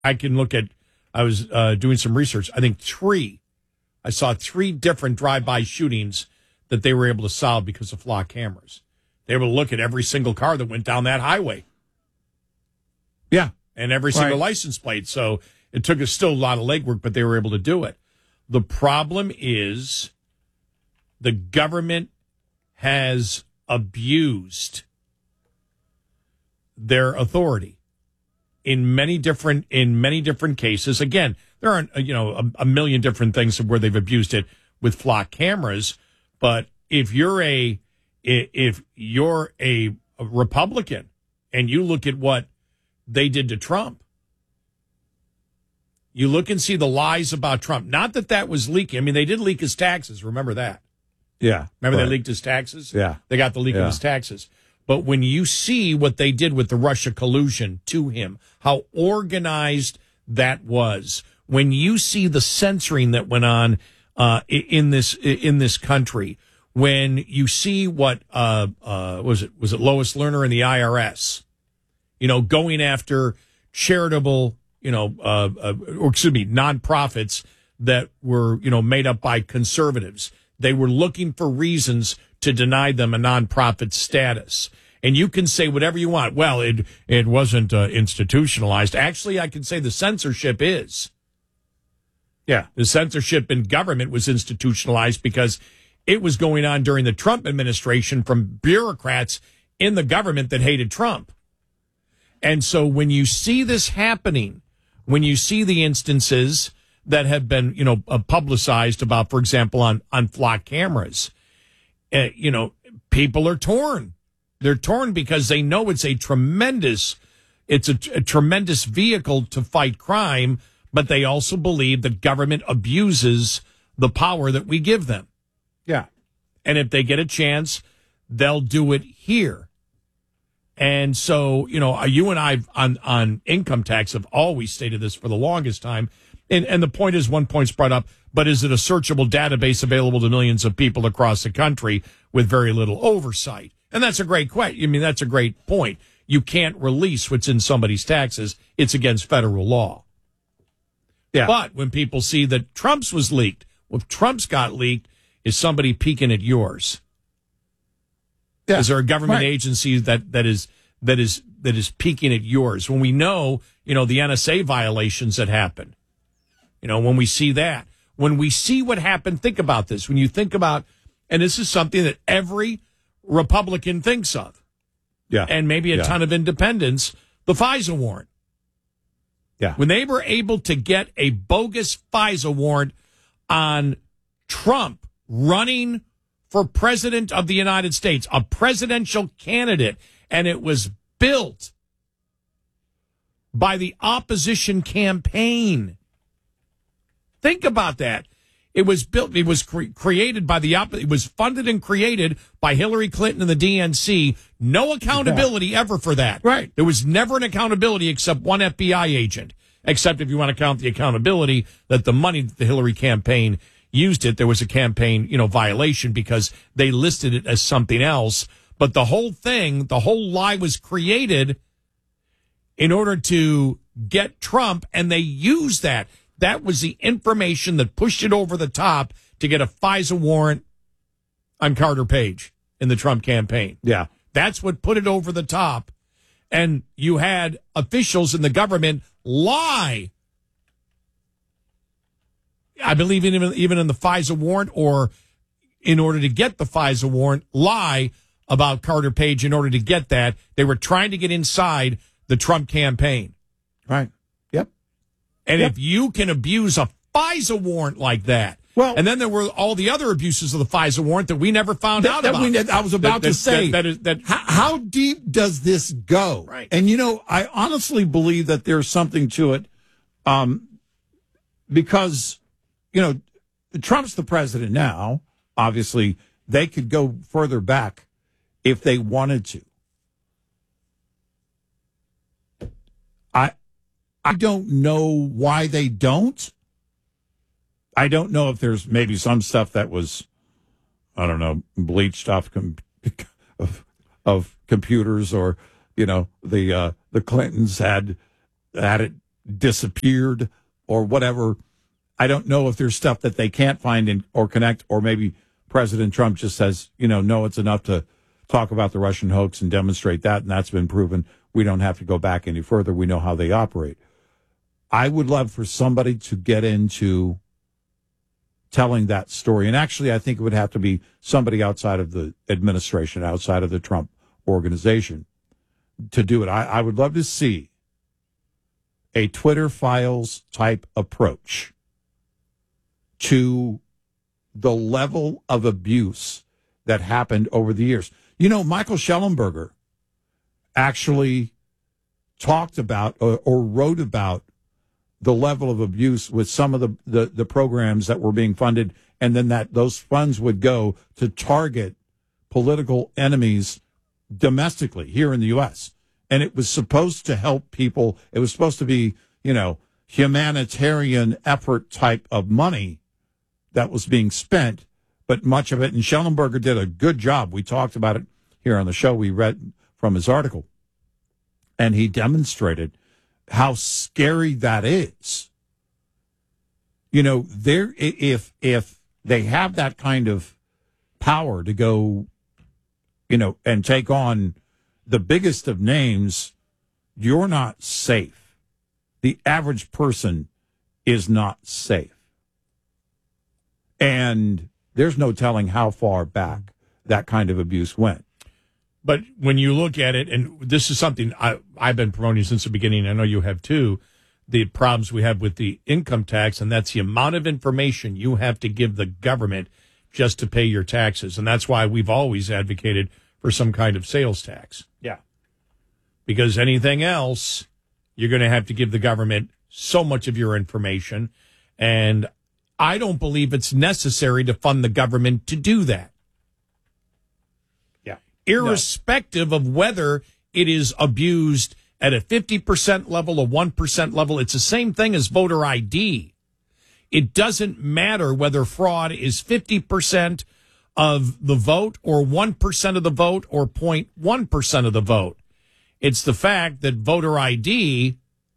I can look at, I was doing some research. I think I saw three different drive-by shootings that they were able to solve because of flock cameras. They were able to look at every single car that went down that highway. Yeah. And every single license plate. So it took us still a lot of legwork, but they were able to do it. The problem is the government has abused their authority in many different cases. Again, there aren't a million different things where they've abused it with flock cameras, but if you're a Republican and you look at what they did to Trump, you look and see the lies about Trump. Not that was leaking. I mean, they did leak his taxes. Remember that? Yeah. Remember they leaked his taxes? Yeah. They got the leak of his taxes. But when you see what they did with the Russia collusion to him, how organized that was, when you see the censoring that went on in this country, when you see what was it Lois Lerner and the IRS, going after charitable, nonprofits that were, made up by conservatives. They were looking for reasons to deny them a nonprofit status. And you can say whatever you want. Well, it wasn't institutionalized. Actually, I can say the censorship is. Yeah, the censorship in government was institutionalized because it was going on during the Trump administration from bureaucrats in the government that hated Trump. And so when you see this happening, when you see the instances that have been, publicized about, for example, on flock cameras, people are torn. They're torn because they know it's a tremendous vehicle to fight crime, but they also believe that government abuses the power that we give them. Yeah. And if they get a chance, they'll do it here. And so, you and I on income tax have always stated this for the longest time. And the point is, one point's brought up, but is it a searchable database available to millions of people across the country with very little oversight? And that's a great question. I mean, that's a great point. You can't release what's in somebody's taxes. It's against federal law. Yeah. But when people see that Trump's was leaked, well, if Trump's got leaked, is somebody peeking at yours? Yeah. Is there a government agency that is peeking at yours? When we know, the NSA violations that happened, when we see that, when we see what happened, think about this. When you think about, and this is something that every Republican thinks of, and maybe a ton of independents, the FISA warrant. Yeah. When they were able to get a bogus FISA warrant on Trump running for president of the United States, a presidential candidate, and it was built by the opposition campaign. Think about that. It was built, it was created by it was funded and created by Hillary Clinton and the DNC. No accountability ever for that. Right. There was never an accountability except one FBI agent, except if you want to count the accountability that the money that the Hillary campaign used it, there was a campaign, violation because they listed it as something else. But the whole thing, the whole lie was created in order to get Trump, and they used that. That was the information that pushed it over the top to get a FISA warrant on Carter Page in the Trump campaign. Yeah. That's what put it over the top. And you had officials in the government lie. I believe even in the FISA warrant, or in order to get the FISA warrant, lie about Carter Page in order to get that. They were trying to get inside the Trump campaign. Right. Yep. And if you can abuse a FISA warrant like that, well, and then there were all the other abuses of the FISA warrant that we never found out about. I was about to say, how deep does this go? Right. And, I honestly believe that there's something to it because, Trump's the president now. Obviously, they could go further back if they wanted to. I don't know why they don't. I don't know if there's maybe some stuff that was, I don't know, bleached off of computers, or the Clintons had it disappeared or whatever. I don't know if there's stuff that they can't find or connect, or maybe President Trump just says, no, it's enough to talk about the Russian hoax and demonstrate that, and that's been proven. We don't have to go back any further. We know how they operate. I would love for somebody to get into telling that story. And actually, I think it would have to be somebody outside of the administration, outside of the Trump organization to do it. I would love to see a Twitter Files type approach to the level of abuse that happened over the years. Michael Schellenberger actually talked about or wrote about the level of abuse with some of the programs that were being funded, and then that those funds would go to target political enemies domestically here in the U.S. And it was supposed to help people. It was supposed to be, humanitarian effort type of money that was being spent, but much of it, and Schellenberger did a good job. We talked about it here on the show. We read from his article, and he demonstrated how scary that is. If they have that kind of power to go, and take on the biggest of names, you're not safe. The average person is not safe. And there's no telling how far back that kind of abuse went. But when you look at it, and this is something I've been promoting since the beginning, I know you have too, the problems we have with the income tax, and that's the amount of information you have to give the government just to pay your taxes. And that's why we've always advocated for some kind of sales tax. Yeah. Because anything else, you're going to have to give the government so much of your information. And I don't believe it's necessary to fund the government to do that. Irrespective of whether it is abused at a 50% level, a 1% level, it's the same thing as voter ID. It doesn't matter whether fraud is 50% of the vote or 1% of the vote or 0.1% of the vote. It's the fact that voter ID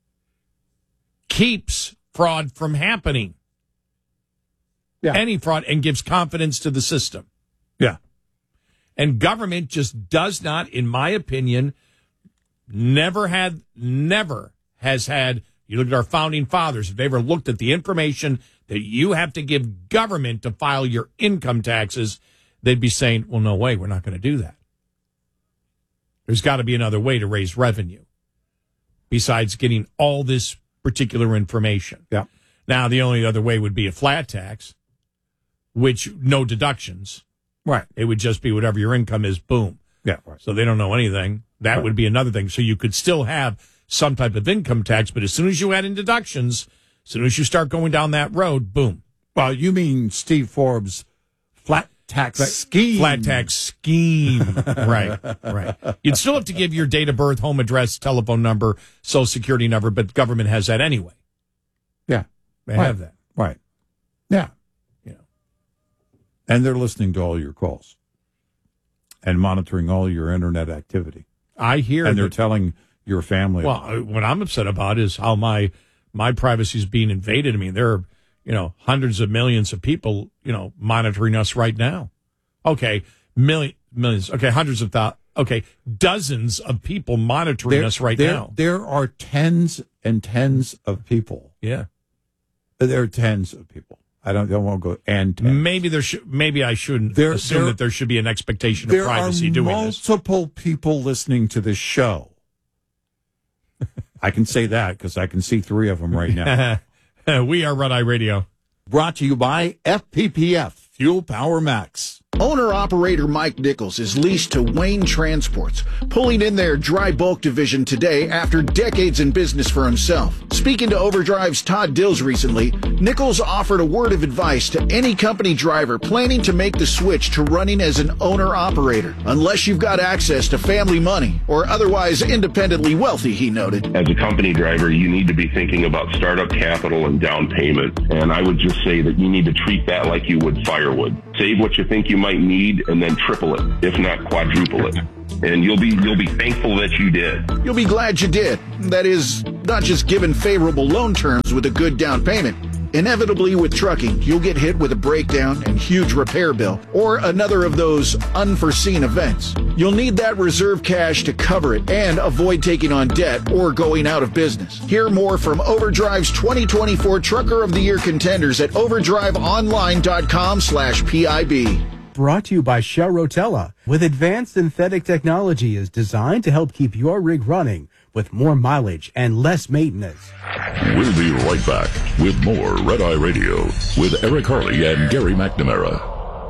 keeps fraud from happening. Yeah. Any fraud, and gives confidence to the system. Yeah. And government just does not, in my opinion, never has had, you look at our founding fathers, if they ever looked at the information that you have to give government to file your income taxes, they'd be saying, well, no way, we're not going to do that. There's got to be another way to raise revenue besides getting all this particular information. Yeah. Now, the only other way would be a flat tax, which no deductions. Right. It would just be whatever your income is, boom. Yeah. Right. So they don't know anything. That Right. would be another thing. So you could still have some type of income tax, but as soon as you add in deductions, as soon as you start going down that road, boom. Well, you mean Steve Forbes' flat tax scheme. Flat tax scheme. Right. You'd still have to give your date of birth, home address, telephone number, social security number, but government has that anyway. Yeah. They have that. Right. Yeah. You know. And they're listening to all your calls and monitoring all your internet activity. I hear. And they're telling your family. Well, what I'm upset about is how my privacy is being invaded. I mean, there are, hundreds of millions of people, monitoring us right now. Okay. Millions. Okay. Hundreds of thousands. Okay. Dozens of people monitoring us right now. There are tens and tens of people. Yeah. There are tens of people. I don't want to go and tens. Maybe I shouldn't assume that there should be an expectation of privacy doing this. There are multiple people listening to this show. I can say that because I can see 3 of them right now. We are Red Eye Radio. Brought to you by FPPF, Fuel Power Max. Owner-operator Mike Nichols is leased to Wayne Transports, pulling in their dry bulk division today after decades in business for himself. Speaking to Overdrive's Todd Dills recently, Nichols offered a word of advice to any company driver planning to make the switch to running as an owner-operator. Unless you've got access to family money or otherwise independently wealthy, he noted. As a company driver, you need to be thinking about startup capital and down payment. And I would just say that you need to treat that like you would firewood. save what you think you might need and then triple it, if not quadruple it. And you'll be thankful that you did. You'll be glad you did. That is, not just given favorable loan terms with a good down payment. Inevitably, with trucking, you'll get hit with a breakdown and huge repair bill, or another of those unforeseen events. You'll need that reserve cash to cover it and avoid taking on debt or going out of business. Hear more from Overdrive's 2024 Trucker of the Year contenders at overdriveonline.com/PIB. Brought to you by Shell Rotella. With advanced synthetic technology is designed to help keep your rig running with more mileage and less maintenance. We'll be right back with more Red Eye Radio with Eric Harley and Gary McNamara.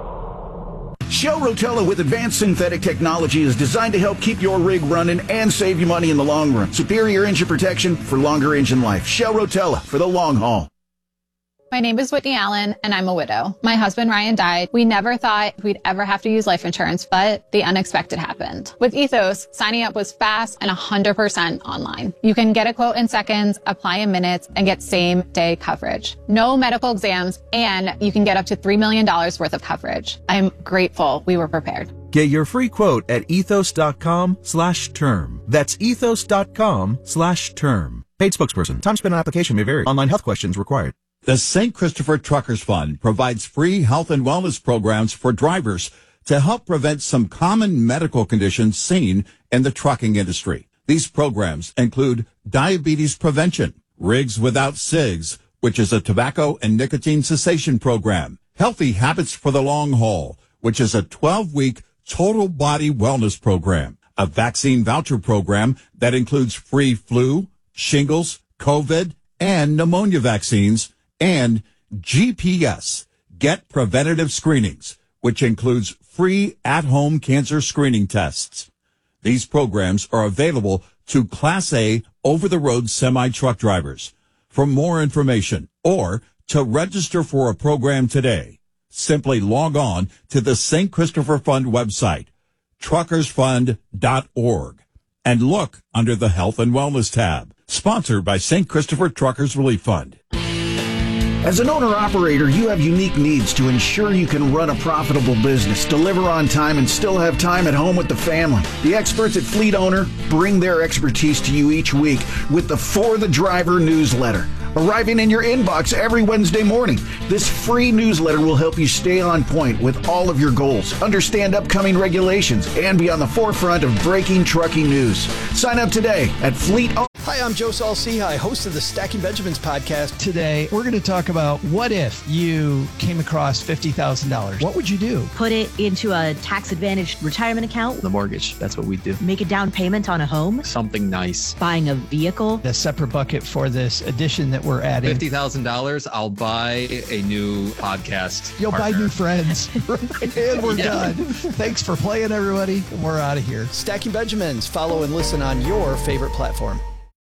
Shell Rotella with advanced synthetic technology is designed to help keep your rig running and save you money in the long run. Superior engine protection for longer engine life. Shell Rotella for the long haul. My name is Whitney Allen, and I'm a widow. My husband, Ryan, died. We never thought we'd ever have to use life insurance, but the unexpected happened. With Ethos, signing up was fast and 100% online. You can get a quote in seconds, apply in minutes, and get same-day coverage. No medical exams, and you can get up to $3 million worth of coverage. I'm grateful we were prepared. Get your free quote at ethos.com/term. That's ethos.com/term. Paid spokesperson. Time spent on application may vary. Online health questions required. The St. Christopher Truckers Fund provides free health and wellness programs for drivers to help prevent some common medical conditions seen in the trucking industry. These programs include diabetes prevention, Rigs Without Cigs, which is a tobacco and nicotine cessation program, Healthy Habits for the Long Haul, which is a 12-week total body wellness program, a vaccine voucher program that includes free flu, shingles, COVID, and pneumonia vaccines, and GPS, Get Preventative Screenings, which includes free at-home cancer screening tests. These programs are available to Class A over-the-road semi-truck drivers. For more information or to register for a program today, simply log on to the St. Christopher Fund website, truckersfund.org, and look under the Health and Wellness tab. Sponsored by St. Christopher Truckers Relief Fund. As an owner-operator, you have unique needs to ensure you can run a profitable business, deliver on time, and still have time at home with the family. The experts at Fleet Owner bring their expertise to you each week with the For the Driver newsletter, arriving in your inbox every Wednesday morning. This free newsletter will help you stay on point with all of your goals, understand upcoming regulations, and be on the forefront of breaking trucking news. Sign up today at Fleet Owner. Hi, I'm Joe Saul-Sehy, host of the Stacking Benjamins podcast. Today, we're going to talk about what if you came across $50,000? What would you do? Put it into a tax-advantaged retirement account. The mortgage, that's what we do. Make a down payment on a home. Something nice. Buying a vehicle. A separate bucket for this addition that we're adding. $50,000, I'll buy a new podcast. You'll partner. buy new friends. And we're done. Thanks for playing, everybody. And we're out of here. Stacking Benjamins. Follow and listen on your favorite platform.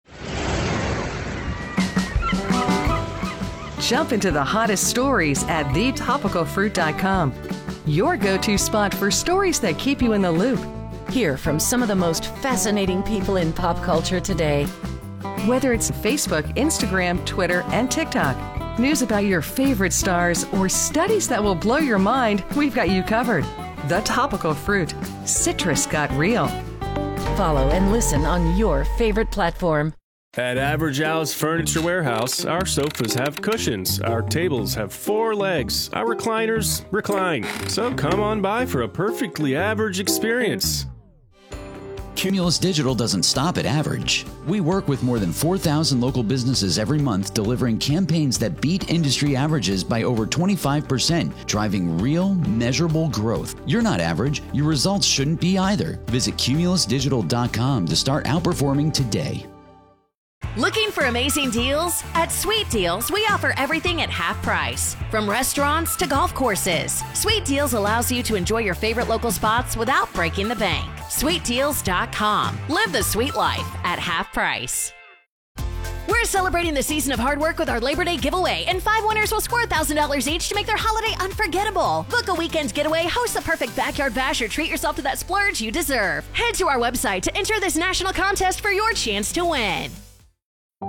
Jump into the hottest stories at thetopicalfruit.com. Your go-to spot for stories that keep you in the loop. Hear from some of the most fascinating people in pop culture today. Whether it's Facebook, Instagram, Twitter, and TikTok, news about your favorite stars, or studies that will blow your mind, we've got you covered. The Topical Fruit. Citrus got real. Follow and listen on your favorite platform. At Average Al's Furniture Warehouse, our sofas have cushions, our tables have 4 legs, our recliners recline. So come on by for a perfectly average experience. Cumulus Digital doesn't stop at average. We work with more than 4,000 local businesses every month, delivering campaigns that beat industry averages by over 25%, driving real, measurable growth. You're not average. Your results shouldn't be either. Visit cumulusdigital.com to start outperforming today. Looking for amazing deals? At Sweet Deals, we offer everything at half price. From restaurants to golf courses, Sweet Deals allows you to enjoy your favorite local spots without breaking the bank. SweetDeals.com. Live the sweet life at half price. We're celebrating the season of hard work with our Labor Day giveaway, and 5 winners will score $1,000 each to make their holiday unforgettable. Book a weekend getaway, host the perfect backyard bash, or treat yourself to that splurge you deserve. Head to our website to enter this national contest for your chance to win.